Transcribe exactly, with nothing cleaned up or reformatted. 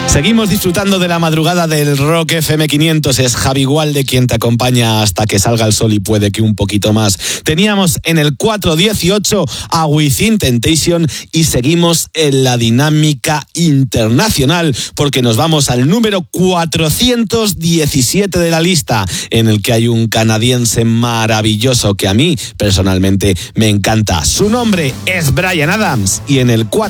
Seguimos disfrutando de la madrugada del Rock F M quinientos. Es Javi Gualde quien te acompaña hasta que salga el sol y puede que un poquito más. Teníamos en el cuatro dieciocho a Within Temptation y seguimos en la dinámica internacional porque nos vamos al número cuatrocientos diecisiete de la lista, en el que hay un canadiense maravilloso que a mí personalmente me encanta. Su nombre es Bryan Adams y en el cuatro